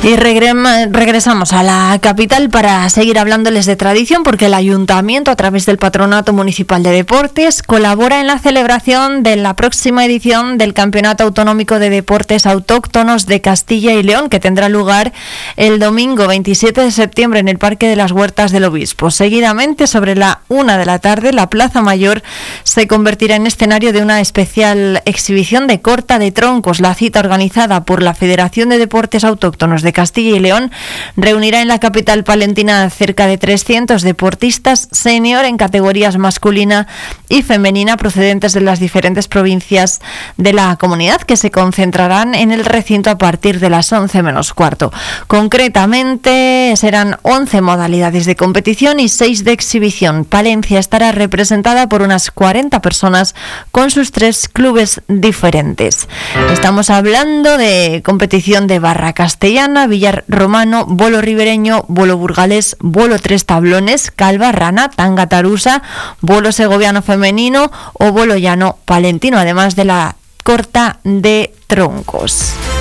Y regresamos a la capital para seguir hablándoles de tradición, porque el Ayuntamiento, a través del Patronato Municipal de Deportes, colabora en la celebración de la próxima edición del Campeonato Autonómico de Deportes Autóctonos de Castilla y León, que tendrá lugar el domingo 27 de septiembre en el Parque de las Huertas del Obispo. Seguidamente, sobre la 1 de la tarde, la Plaza Mayor se convertirá en escenario de una especial exhibición de corta de troncos. La cita, organizada por la Federación de Deportes Autóctonos de Castilla y León, reunirá en la capital palentina cerca de 300 deportistas senior en categorías masculina y femenina procedentes de las diferentes provincias de la comunidad, que se concentrarán en el recinto a partir de las 11 menos cuarto. Concretamente serán 11 modalidades de competición y 6 de exhibición. Palencia estará representada por unas 40 personas con sus 3 clubes diferentes. Estamos hablando de competición de barra castellana, billar romano, bolo ribereño, bolo burgalés, bolo 3 tablones, calva, rana, tanga tarusa, bolo segoviano femenino o bolo llano palentino, además de la corta de troncos.